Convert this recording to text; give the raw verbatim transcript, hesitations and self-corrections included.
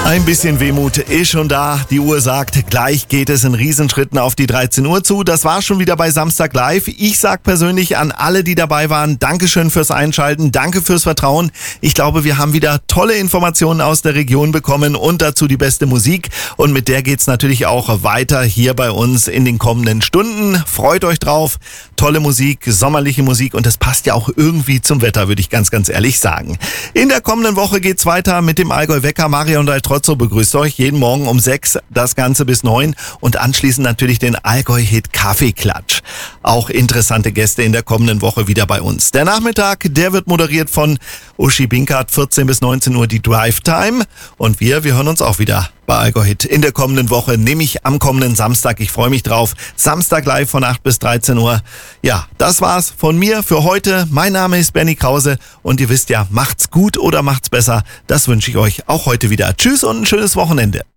Ein bisschen Wehmut ist schon da. Die Uhr sagt, gleich geht es in Riesenschritten auf die dreizehn Uhr zu. Das war schon wieder bei Samstag Live. Ich sag persönlich an alle, die dabei waren, Dankeschön fürs Einschalten, danke fürs Vertrauen. Ich glaube, wir haben wieder tolle Informationen aus der Region bekommen und dazu die beste Musik. Und mit der geht's natürlich auch weiter hier bei uns in den kommenden Stunden. Freut euch drauf. Tolle Musik, sommerliche Musik und das passt ja auch irgendwie zum Wetter, würde ich ganz, ganz ehrlich sagen. In der kommenden Woche geht's weiter mit dem Allgäu-Wecker. Marion Daltrozzo begrüßt euch jeden Morgen um sechs, das Ganze bis neun und anschließend natürlich den Allgäu-Hit Kaffeeklatsch. Auch interessante Gäste in der kommenden Woche wieder bei uns. Der Nachmittag, der wird moderiert von Uschi Binkert, vierzehn bis neunzehn Uhr die Drive Time und wir, wir hören uns auch wieder bei Allgäu-Hit in der kommenden Woche, nämlich am kommenden Samstag. Ich freue mich drauf. Samstag live von acht bis dreizehn Uhr. Ja, das war's von mir für heute. Mein Name ist Benny Krause und ihr wisst ja, macht's gut oder macht's besser. Das wünsche ich euch auch heute wieder. Tschüss und ein schönes Wochenende.